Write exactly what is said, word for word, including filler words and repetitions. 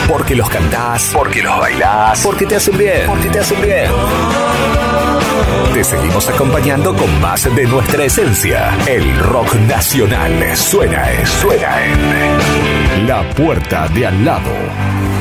Porque los cantás, porque los bailás, porque te hacen bien, porque te hacen bien. Te seguimos acompañando con más de nuestra esencia. El rock nacional suena en, suena en La Puerta de Al Lado.